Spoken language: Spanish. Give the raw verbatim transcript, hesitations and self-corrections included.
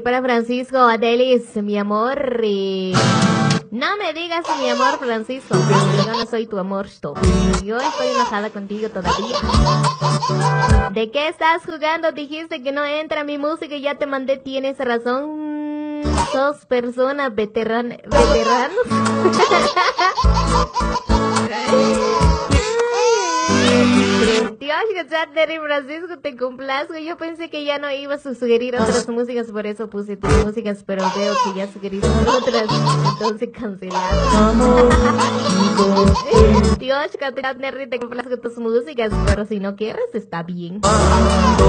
para Francisco Adelis, mi amor. Y... no me digas mi amor, Francisco. Yo no soy tu amor. Stop. Yo estoy enojada contigo todavía. ¿De qué estás jugando? Dijiste que no entra mi música y ya te mandé. Tienes razón. Sos personas veteran veteranos. Dios, Terry Francisco, te complazco. Yo pensé que ya no ibas a sugerir otras músicas, por eso puse tus músicas, pero veo que ya sugeriste otras, entonces cancelado. Dios, Terry, te complazco tus músicas, pero si no quieres, está bien.